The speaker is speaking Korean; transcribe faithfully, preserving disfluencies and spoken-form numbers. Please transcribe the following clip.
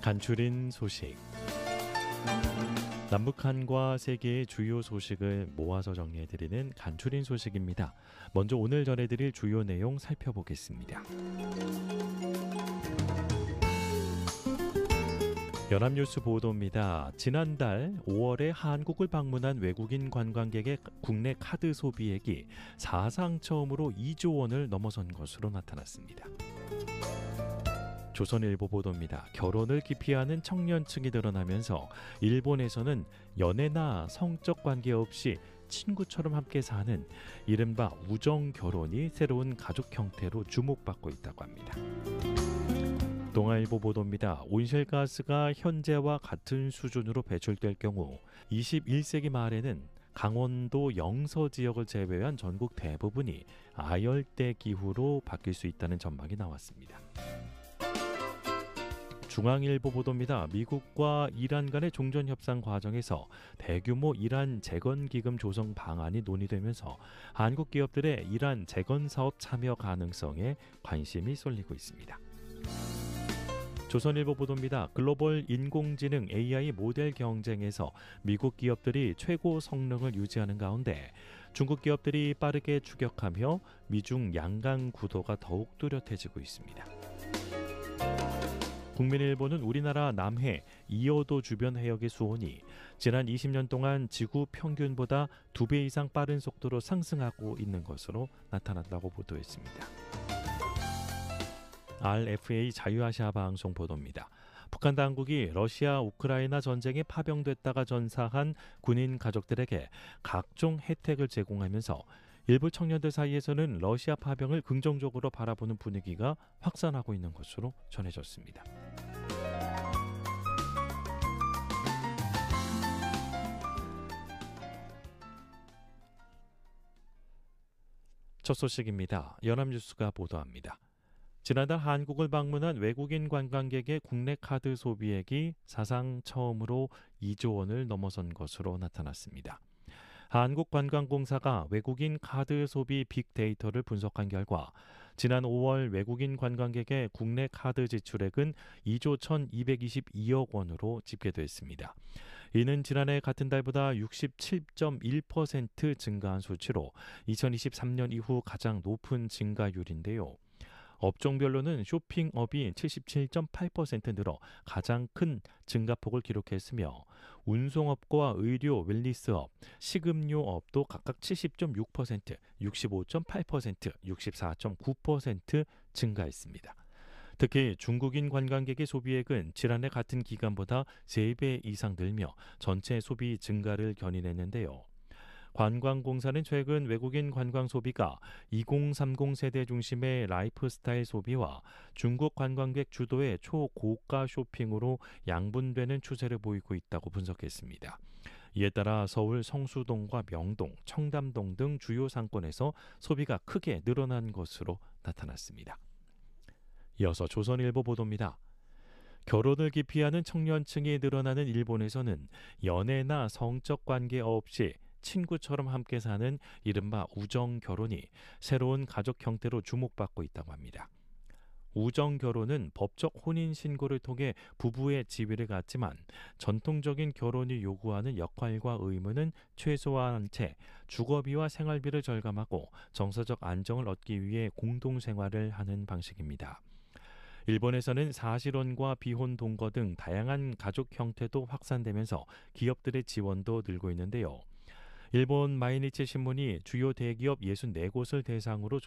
간추린 소식. 남북한과 세계의 주요 소식을 모아서 정리해드리는 간추린 소식입니다. 먼저 오늘 전해드릴 주요 내용 살펴보겠습니다. 연합뉴스 보도입니다. 지난달 오월에 한국을 방문한 외국인 관광객의 국내 카드 소비액이 사상 처음으로 이조 원을 넘어선 것으로 나타났습니다. 조선일보 보도입니다. 결혼을 기피하는 청년층이 늘어나면서 일본에서는 연애나 성적 관계 없이 친구처럼 함께 사는 이른바 우정 결혼이 새로운 가족 형태로 주목받고 있다고 합니다. 동아일보 보도입니다. 온실가스가 현재와 같은 수준으로 배출될 경우 이십일 세기 말에는 강원도 영서 지역을 제외한 전국 대부분이 아열대 기후로 바뀔 수 있다는 전망이 나왔습니다. 중앙일보 보도입니다. 미국과 이란 간의 종전협상 과정에서 대규모 이란 재건기금 조성 방안이 논의되면서 한국 기업들의 이란 재건 사업 참여 가능성에 관심이 쏠리고 있습니다. 조선일보 보도입니다. 글로벌 인공지능 에이아이 모델 경쟁에서 미국 기업들이 최고 성능을 유지하는 가운데 중국 기업들이 빠르게 추격하며 미중 양강 구도가 더욱 뚜렷해지고 있습니다. 국민일보는 우리나라 남해 이어도 주변 해역의 수온이 지난 이십 년 동안 지구 평균보다 두 배 이상 빠른 속도로 상승하고 있는 것으로 나타났다고 보도했습니다. 알에프에이 자유아시아 방송 보도입니다. 북한 당국이 러시아 우크라이나 전쟁에 파병됐다가 전사한 군인 가족들에게 각종 혜택을 제공하면서 일부 청년들 사이에서는 러시아 파병을 긍정적으로 바라보는 분위기가 확산하고 있는 것으로 전해졌습니다. 첫 소식입니다. 연합뉴스가 보도합니다. 지난달 한국을 방문한 외국인 관광객의 국내 카드 소비액이 사상 처음으로 이조 원을 넘어선 것으로 나타났습니다. 한국관광공사가 외국인 카드 소비 빅데이터를 분석한 결과 지난 오월 외국인 관광객의 국내 카드 지출액은 이조 천이백이십이억 원으로 집계됐습니다. 이는 지난해 같은 달보다 육십칠 점 일 퍼센트 증가한 수치로 이천이십삼 년 이후 가장 높은 증가율인데요. 업종별로는 쇼핑업이 칠십칠 점 팔 퍼센트 늘어 가장 큰 증가폭을 기록했으며 운송업과 의료 웰니스업, 식음료업도 각각 칠십 점 육 퍼센트, 육십오 점 팔 퍼센트, 육십사 점 구 퍼센트 증가했습니다. 특히 중국인 관광객의 소비액은 지난해 같은 기간보다 세 배 이상 늘며 전체 소비 증가를 견인했는데요. 관광공사는 최근 외국인 관광 소비가 이공삼공 세대 중심의 라이프스타일 소비와 중국 관광객 주도의 초고가 쇼핑으로 양분되는 추세를 보이고 있다고 분석했습니다. 이에 따라 서울 성수동과 명동, 청담동 등 주요 상권에서 소비가 크게 늘어난 것으로 나타났습니다. 이어서 조선일보 보도입니다. 결혼을 기피하는 청년층이 늘어나는 일본에서는 연애나 성적 관계 없이 친구처럼 함께 사는 이른바 우정 결혼이 새로운 가족 형태로 주목받고 있다고 합니다. 우정 결혼은 법적 혼인 신고를 통해 부부의 지위를 갖지만 전통적인 결혼이 요구하는 역할과 의무는 최소화한 채 주거비와 생활비를 절감하고 정서적 안정을 얻기 위해 공동생활을 하는 방식입니다. 일본에서는 사실혼과 비혼 동거 등 다양한 가족 형태도 확산되면서 기업들의 지원도 늘고 있는데요. 일본 마이니치 신문이 주요 대기업 예순네 곳을 대상으로